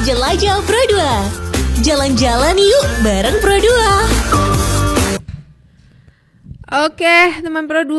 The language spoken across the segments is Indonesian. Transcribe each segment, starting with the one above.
Jelajah Pro 2. Jalan-jalan yuk bareng Pro 2. Oke, teman Pro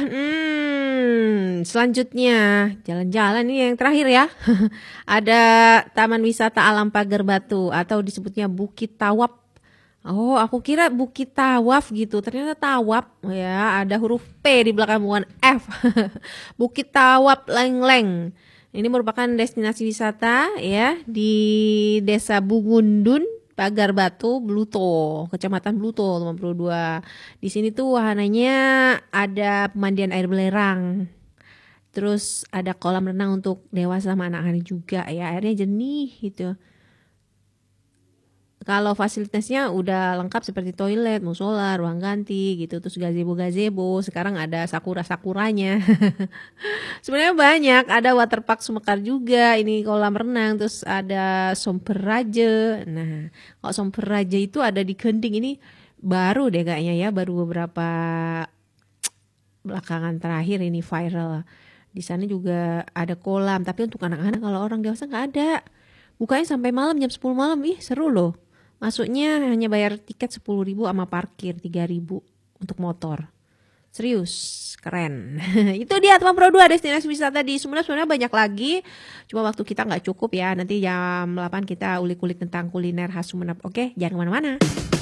2. Selanjutnya jalan-jalan ini yang terakhir ya. Ada Taman Wisata Alam Pagar Batu atau disebutnya Bukit Tawap. Oh, aku kira Bukit Tawaf gitu. Ternyata Tawap ya, ada huruf P di belakang bukan F. Bukit Tawap Leng-Leng. Ini merupakan destinasi wisata ya di Desa Bugundun, Pagar Batu, Bluto, Kecamatan Bluto, teman Pro 2. Di sini tuh wahananya ada pemandian air belerang. Terus ada kolam renang untuk dewasa sama anak-anak juga ya, airnya jernih gitu. Kalau fasilitasnya udah lengkap seperti toilet, musola, ruang ganti gitu, terus gazebo, sekarang ada sakura-sakuranya. Sebenarnya banyak, ada waterpark Sumekar juga, ini kolam renang, terus ada Somperaje. Nah, kalau Somperaje itu ada di Kending, ini baru deh kayaknya ya, baru beberapa belakangan terakhir ini viral. Di sana juga ada kolam, tapi untuk anak-anak, kalau orang dewasa nggak ada. Bukanya sampai malam, jam 10 malam, seru loh. Masuknya hanya bayar tiket 10.000 sama parkir 3.000 untuk motor. Serius, keren. Itu dia teman Pro 2 destinasi wisata di Sumeneb. Sebenarnya banyak lagi, cuma waktu kita nggak cukup ya. Nanti jam 8 kita ulik-ulik tentang kuliner khas Sumeneb. Oke, jangan kemana-mana.